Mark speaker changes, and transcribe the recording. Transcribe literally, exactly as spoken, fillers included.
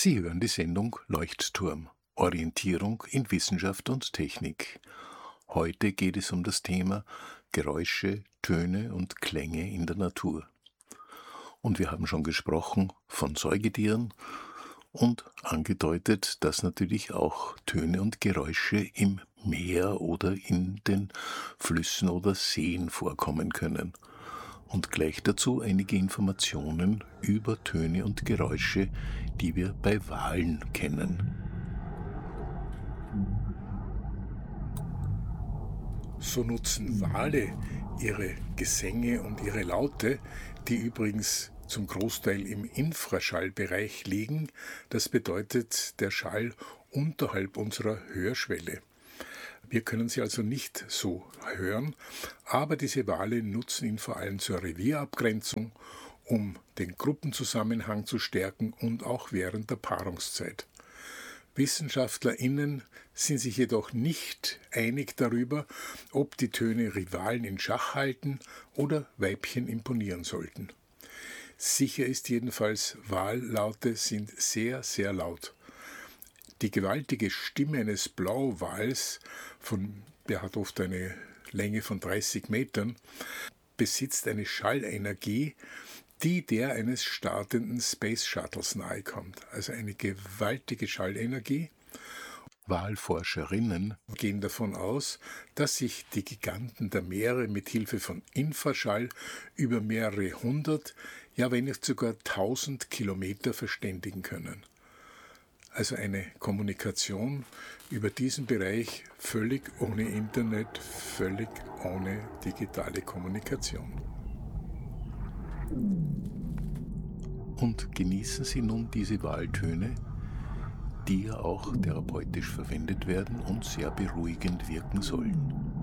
Speaker 1: Sie hören die Sendung Leuchtturm – Orientierung in Wissenschaft und Technik. Heute geht es um das Thema Geräusche, Töne und Klänge in der Natur. Und wir haben schon gesprochen von Säugetieren und angedeutet, dass natürlich auch Töne und Geräusche im Meer oder in den Flüssen oder Seen vorkommen können. Und gleich dazu einige Informationen über Töne und Geräusche, die wir bei Walen kennen.
Speaker 2: So nutzen Wale ihre Gesänge und ihre Laute, die übrigens zum Großteil im Infraschallbereich liegen. Das bedeutet der Schall unterhalb unserer Hörschwelle. Wir können sie also nicht so hören, aber diese Wale nutzen ihn vor allem zur Revierabgrenzung, um den Gruppenzusammenhang zu stärken und auch während der Paarungszeit. WissenschaftlerInnen sind sich jedoch nicht einig darüber, ob die Töne Rivalen in Schach halten oder Weibchen imponieren sollten. Sicher ist jedenfalls, Wallaute sind sehr, sehr laut. Die gewaltige Stimme eines Blauwals, von, der hat oft eine Länge von dreißig Metern, besitzt eine Schallenergie, die der eines startenden Space Shuttles nahekommt. Also eine gewaltige Schallenergie.
Speaker 1: Walforscherinnen
Speaker 2: gehen davon aus, dass sich die Giganten der Meere mit Hilfe von Infraschall über mehrere hundert, ja wenn nicht sogar tausend Kilometer verständigen können. Also eine Kommunikation über diesen Bereich völlig ohne Internet, völlig ohne digitale Kommunikation.
Speaker 1: Und genießen Sie nun diese Waltöne, die ja auch therapeutisch verwendet werden und sehr beruhigend wirken sollen.